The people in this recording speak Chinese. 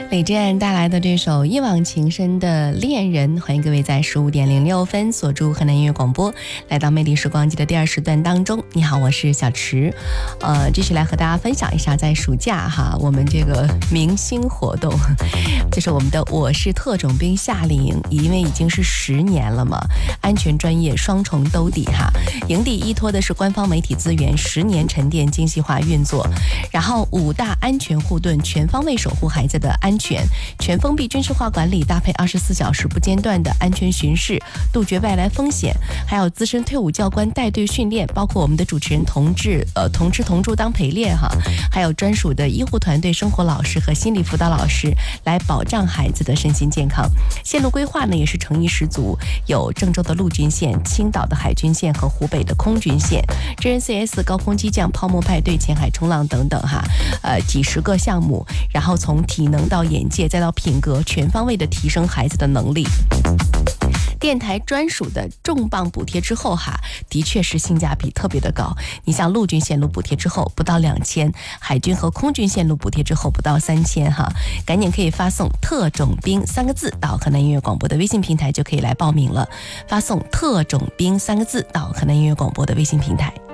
李健带来的这首一往情深的恋人，欢迎各位在15点06分锁住河南音乐广播，来到魅力时光机的第2时段当中。你好，我是小池，继续来和大家分享一下在暑假我们这个明星活动，就是我们的我是特种兵夏令营，因为已经是10年了嘛，安全专业双重兜底营地依托的是官方媒体资源，10年沉淀精细化运作，然后5大安全护盾，全方位守护孩子的安全，全封闭军事化管理，搭配24小时不间断的安全巡视，杜绝外来风险，还有资深退伍教官带队训练，包括我们的主持人同吃同住当陪练还有专属的医护团队、生活老师和心理辅导老师来保障孩子的身心健康。线路规划呢也是诚意十足，有郑州的陆军线、青岛的海军线和湖北的空军线，真人 CS、高空机降、泡沫派对、前海冲浪等等几十个项目，然后从体能到眼界再到品格，全方位的提升孩子的能力。电台专属的重磅补贴之后的确是性价比特别的高。你像陆军线路补贴之后不到2000，海军和空军线路补贴之后不到3000赶紧可以发送特种兵3个字到河南音乐广播的微信平台就可以来报名了，发送特种兵3个字到河南音乐广播的微信平台。